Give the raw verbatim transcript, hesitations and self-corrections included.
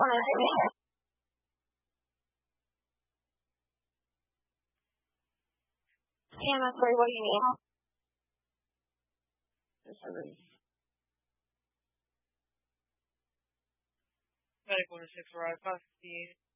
Yeah, I'm sorry, what do you need? Medical one six, right? five fifty-eight.